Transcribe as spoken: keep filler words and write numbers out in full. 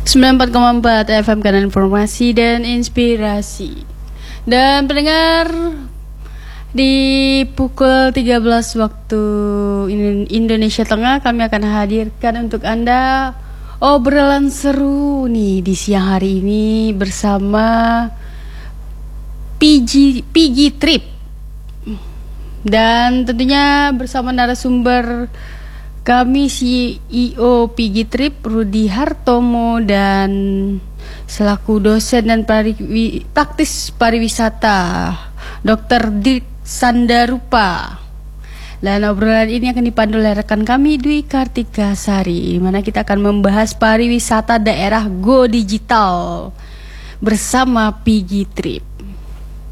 sembilan puluh empat koma empat F M, kanal informasi dan inspirasi. Dan pendengar, di pukul tiga belas waktu Indonesia Tengah kami akan hadirkan untuk Anda obrolan seru nih di siang hari ini bersama P G, P G Trip. Dan tentunya bersama narasumber kami C E O P G Trip Rudy Hartomo dan selaku dosen dan pariwi, praktis pariwisata Dokter Dik Sandarupa. Dan obrolan ini akan dipandu oleh rekan kami Dwi Kartika Sari, di mana kita akan membahas pariwisata daerah Go Digital bersama P G Trip.